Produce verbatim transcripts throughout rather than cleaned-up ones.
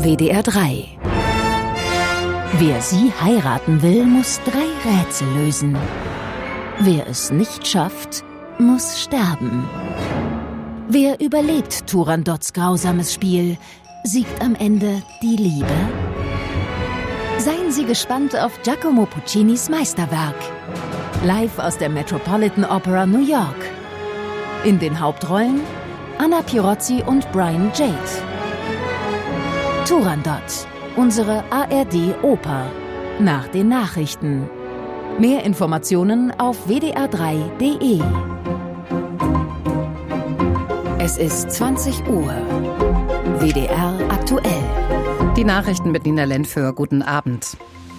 W D R drei. Wer sie heiraten will, muss drei Rätsel lösen. Wer es nicht schafft, muss sterben. Wer überlebt Turandots grausames Spiel, siegt am Ende die Liebe? Seien Sie gespannt auf Giacomo Puccinis Meisterwerk. Live aus der Metropolitan Opera New York. In den Hauptrollen Anna Pirozzi und Brian Jade. Turandot, unsere A R D-Oper. Nach den Nachrichten. Mehr Informationen auf w d r drei punkt d e. Es ist zwanzig Uhr. W D R aktuell. Die Nachrichten mit Nina Lenföhr. Guten Abend.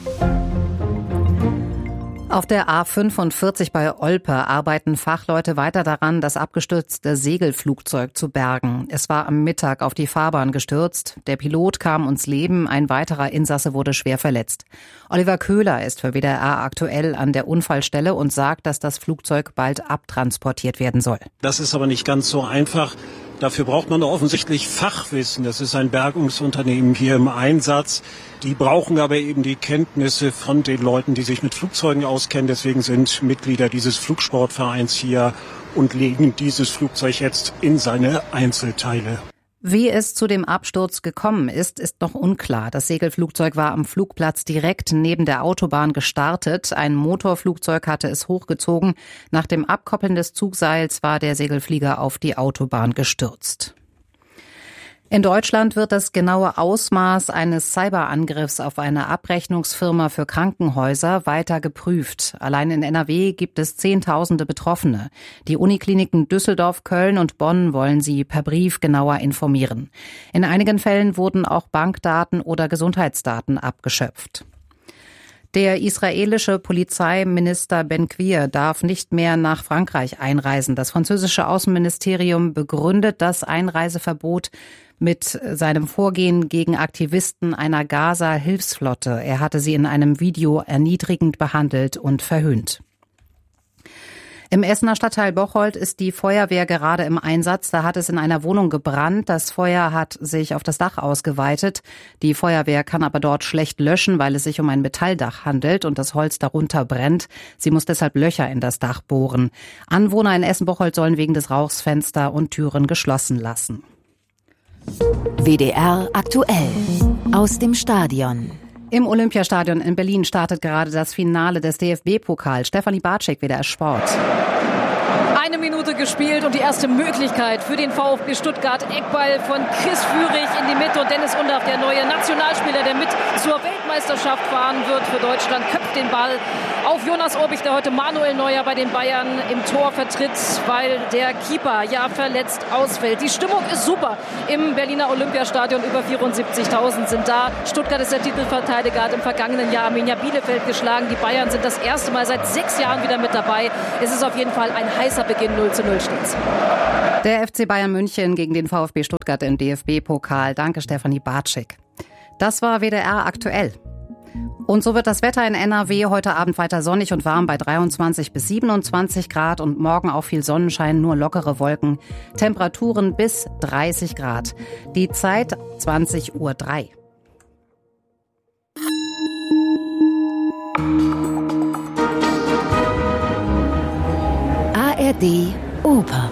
Auf der A fünfundvierzig bei Olpe arbeiten Fachleute weiter daran, das abgestürzte Segelflugzeug zu bergen. Es war am Mittag auf die Fahrbahn gestürzt. Der Pilot kam ums Leben, ein weiterer Insasse wurde schwer verletzt. Oliver Köhler ist für W D R aktuell an der Unfallstelle und sagt, dass das Flugzeug bald abtransportiert werden soll. Das ist aber nicht ganz so einfach. Dafür braucht man offensichtlich Fachwissen. Das ist ein Bergungsunternehmen hier im Einsatz. Die brauchen aber eben die Kenntnisse von den Leuten, die sich mit Flugzeugen auskennen. Deswegen sind Mitglieder dieses Flugsportvereins hier und legen dieses Flugzeug jetzt in seine Einzelteile. Wie es zu dem Absturz gekommen ist, ist noch unklar. Das Segelflugzeug war am Flugplatz direkt neben der Autobahn gestartet. Ein Motorflugzeug hatte es hochgezogen. Nach dem Abkoppeln des Zugseils war der Segelflieger auf die Autobahn gestürzt. In Deutschland wird das genaue Ausmaß eines Cyberangriffs auf eine Abrechnungsfirma für Krankenhäuser weiter geprüft. Allein in N R W gibt es Zehntausende Betroffene. Die Unikliniken Düsseldorf, Köln und Bonn wollen sie per Brief genauer informieren. In einigen Fällen wurden auch Bankdaten oder Gesundheitsdaten abgeschöpft. Der israelische Polizeiminister Ben-Gvir darf nicht mehr nach Frankreich einreisen. Das französische Außenministerium begründet das Einreiseverbot mit seinem Vorgehen gegen Aktivisten einer Gaza-Hilfsflotte. Er hatte sie in einem Video erniedrigend behandelt und verhöhnt. Im Essener Stadtteil Bocholt ist die Feuerwehr gerade im Einsatz. Da hat es in einer Wohnung gebrannt. Das Feuer hat sich auf das Dach ausgeweitet. Die Feuerwehr kann aber dort schlecht löschen, weil es sich um ein Metalldach handelt und das Holz darunter brennt. Sie muss deshalb Löcher in das Dach bohren. Anwohner in Essen-Bocholt sollen wegen des Rauchs Fenster und Türen geschlossen lassen. W D R aktuell. Aus dem Stadion. Im Olympiastadion in Berlin startet gerade das Finale des D F B-Pokals. Stefanie Bartschik, W D R Sport. Eine Minute gespielt und die erste Möglichkeit für den VfB Stuttgart. Eckball von Chris Führig in die Mitte und Dennis Undaff, der neue Nationalspieler, der mit zur Weltmeisterschaft fahren wird für Deutschland, köpft den Ball auf Jonas Urbich, der heute Manuel Neuer bei den Bayern im Tor vertritt, weil der Keeper ja verletzt ausfällt. Die Stimmung ist super im Berliner Olympiastadion. Über vierundsiebzigtausend sind da. Stuttgart ist der Titelverteidiger, hat im vergangenen Jahr Arminia Bielefeld geschlagen. Die Bayern sind das erste Mal seit sechs Jahren wieder mit dabei. Es ist auf jeden Fall ein heißer Beginn. null zu null steht's. Der F C Bayern München gegen den VfB Stuttgart im D F B-Pokal. Danke, Stefanie Bartschik. Das war W D R aktuell. Und so wird das Wetter in N R W heute Abend weiter sonnig und warm bei dreiundzwanzig bis siebenundzwanzig Grad und morgen auch viel Sonnenschein, nur lockere Wolken. Temperaturen bis dreißig Grad. Die Zeit zwanzig Uhr drei. A R D Oper.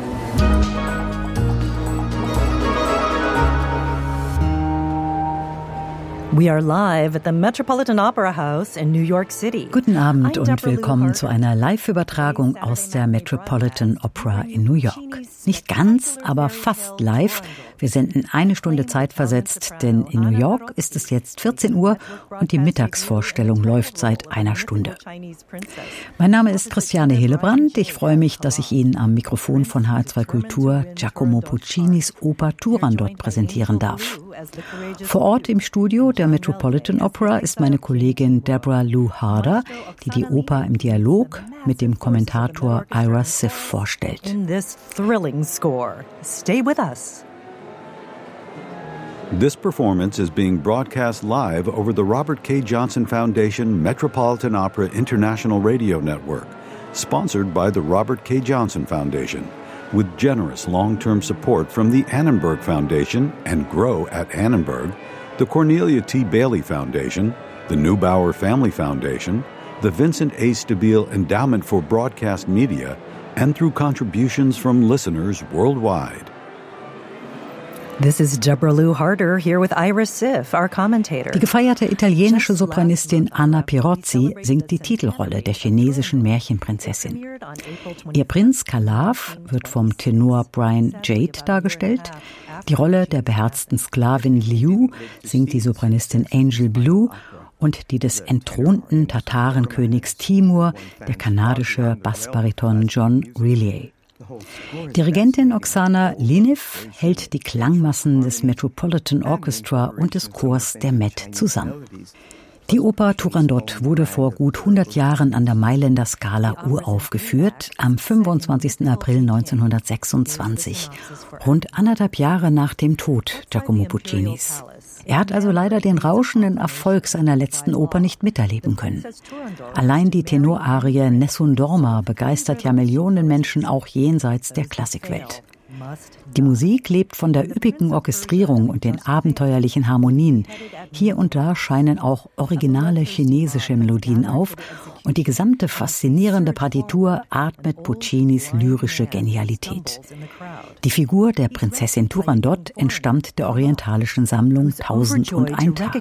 We are live at the Metropolitan Opera House in New York City. Guten Abend und willkommen zu einer Live-Übertragung aus der Metropolitan Opera in New York. Nicht ganz, aber fast live. Wir senden eine Stunde zeitversetzt, denn in New York ist es jetzt vierzehn Uhr und die Mittagsvorstellung läuft seit einer Stunde. Mein Name ist Christiane Hillebrand. Ich freue mich, dass ich Ihnen am Mikrofon von H R zwei Kultur Giacomo Puccinis Oper Turandot präsentieren darf. Vor Ort im Studio der Metropolitan Opera ist meine Kollegin Deborah Lou Harder, die die Oper im Dialog mit dem Kommentator Ira Sif vorstellt. In this thrilling score. Stay with us. This performance is being broadcast live over the Robert K. Johnson Foundation Metropolitan Opera International Radio Network, sponsored by the Robert K. Johnson Foundation, with generous long-term support from the Annenberg Foundation and Grow at Annenberg, the Cornelia T. Bailey Foundation, the Neubauer Family Foundation, the Vincent A. Stabile Endowment for Broadcast Media, and through contributions from listeners worldwide. This is Deborah Lou Harder here with Iris Siff, our commentator. Die gefeierte italienische Sopranistin Anna Pirozzi singt die Titelrolle der chinesischen Märchenprinzessin. Ihr Prinz Calaf wird vom Tenor Brian Jade dargestellt. Die Rolle der beherzten Sklavin Liu singt die Sopranistin Angel Blue und die des entthronten Tatarenkönigs Timur, der kanadische Bassbariton John Riley. Dirigentin Oksana Liniv hält die Klangmassen des Metropolitan Orchestra und des Chors der Met zusammen. Die Oper Turandot wurde vor gut hundert Jahren an der Mailänder Scala uraufgeführt, am fünfundzwanzigsten April neunzehnhundertsechsundzwanzig, rund anderthalb Jahre nach dem Tod Giacomo Puccinis. Er hat also leider den rauschenden Erfolg seiner letzten Oper nicht miterleben können. Allein die Tenorarie Nessun Dorma begeistert ja Millionen Menschen auch jenseits der Klassikwelt. Die Musik lebt von der üppigen Orchestrierung und den abenteuerlichen Harmonien. Hier und da scheinen auch originale chinesische Melodien auf und die gesamte faszinierende Partitur atmet Puccinis lyrische Genialität. Die Figur der Prinzessin Turandot entstammt der orientalischen Sammlung Tausend und ein Tag.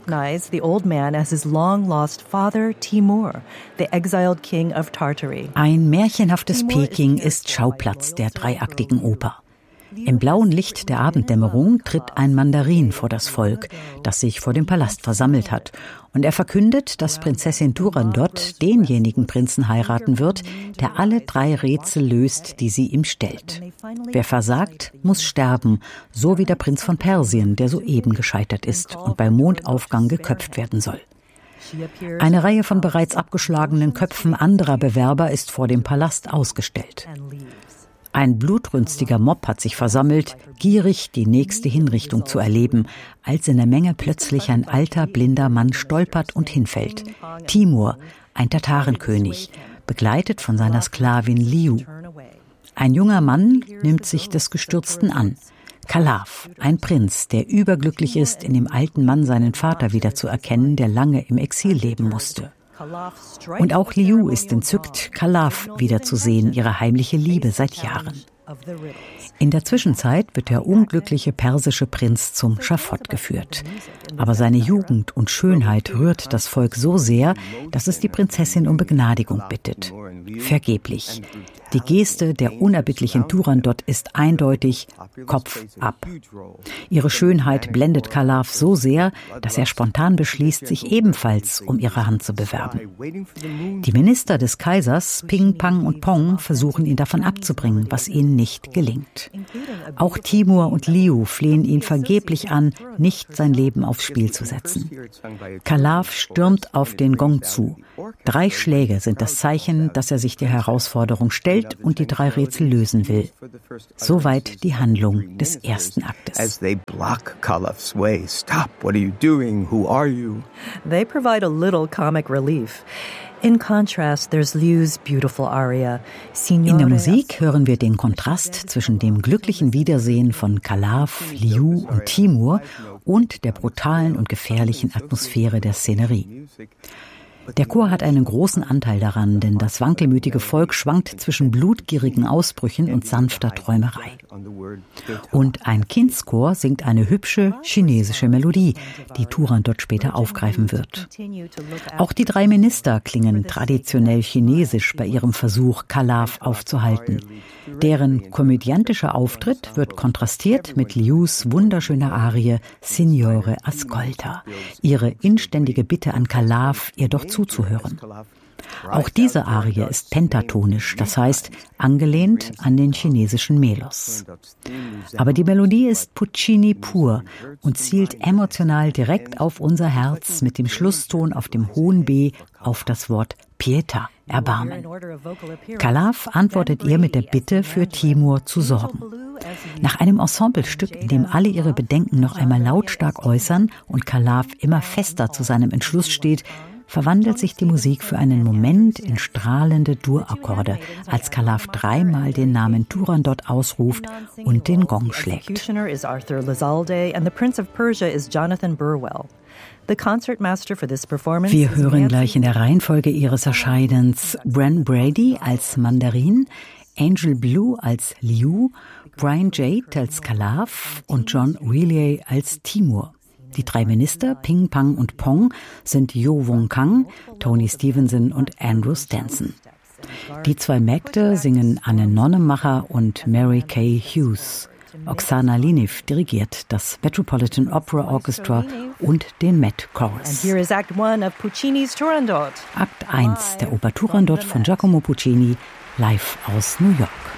Ein märchenhaftes Peking ist Schauplatz der dreiaktigen Oper. Im blauen Licht der Abenddämmerung tritt ein Mandarin vor das Volk, das sich vor dem Palast versammelt hat. Und er verkündet, dass Prinzessin Turandot denjenigen Prinzen heiraten wird, der alle drei Rätsel löst, die sie ihm stellt. Wer versagt, muss sterben, so wie der Prinz von Persien, der soeben gescheitert ist und bei Mondaufgang geköpft werden soll. Eine Reihe von bereits abgeschlagenen Köpfen anderer Bewerber ist vor dem Palast ausgestellt. Ein blutrünstiger Mob hat sich versammelt, gierig die nächste Hinrichtung zu erleben, als in der Menge plötzlich ein alter, blinder Mann stolpert und hinfällt. Timur, ein Tatarenkönig, begleitet von seiner Sklavin Liu. Ein junger Mann nimmt sich des Gestürzten an. Calaf, ein Prinz, der überglücklich ist, in dem alten Mann seinen Vater wiederzuerkennen, der lange im Exil leben musste. Und auch Liu ist entzückt, Calaf wiederzusehen, ihre heimliche Liebe seit Jahren. In der Zwischenzeit wird der unglückliche persische Prinz zum Schafott geführt. Aber seine Jugend und Schönheit rührt das Volk so sehr, dass es die Prinzessin um Begnadigung bittet. Vergeblich. Die Geste der unerbittlichen Turandot ist eindeutig Kopf ab. Ihre Schönheit blendet Calaf so sehr, dass er spontan beschließt, sich ebenfalls um ihre Hand zu bewerben. Die Minister des Kaisers, Ping, Pang und Pong, versuchen ihn davon abzubringen, was ihnen nicht gelingt. Auch Timur und Liu flehen ihn vergeblich an, nicht sein Leben aufs Spiel zu setzen. Calaf stürmt auf den Gong zu. Drei Schläge sind das Zeichen, dass er sich der Herausforderung stellt und die drei Rätsel lösen will. Soweit die Handlung des ersten Aktes. They provide a little comic relief. In contrast, there's Liu's beautiful aria. In der Musik hören wir den Kontrast zwischen dem glücklichen Wiedersehen von Calaf, Liu und Timur und der brutalen und gefährlichen Atmosphäre der Szenerie. Der Chor hat einen großen Anteil daran, denn das wankelmütige Volk schwankt zwischen blutgierigen Ausbrüchen und sanfter Träumerei. Und ein Kindschor singt eine hübsche chinesische Melodie, die Turandot später aufgreifen wird. Auch die drei Minister klingen traditionell chinesisch bei ihrem Versuch, Calaf aufzuhalten. Deren komödiantischer Auftritt wird kontrastiert mit Lius wunderschöner Arie Signore Ascolta, ihre inständige Bitte an Calaf, ihr doch zuzuhören. Auch diese Arie ist pentatonisch, das heißt angelehnt an den chinesischen Melos. Aber die Melodie ist Puccini pur und zielt emotional direkt auf unser Herz mit dem Schlusston auf dem hohen B auf das Wort Pietà, Erbarmen. Calaf antwortet ihr mit der Bitte, für Timur zu sorgen. Nach einem Ensemblestück, in dem alle ihre Bedenken noch einmal lautstark äußern und Calaf immer fester zu seinem Entschluss steht, verwandelt sich die Musik für einen Moment in strahlende Dur-Akkorde, als Calaf dreimal den Namen Turandot ausruft und den Gong schlägt. Wir hören gleich in der Reihenfolge ihres Erscheinens Bren Brady als Mandarin, Angel Blue als Liu, Brian Jade als Calaf und John Wheeler als Timur. Die drei Minister, Ping, Pang und Pong, sind Yo Wong Kang, Tony Stevenson und Andrew Stanson. Die zwei Mägde singen Anne Nonnemacher und Mary Kay Hughes. Oksana Liniv dirigiert das Metropolitan Opera Orchestra und den Met Chorus. Akt eins der Oper Turandot von Giacomo Puccini, live aus New York.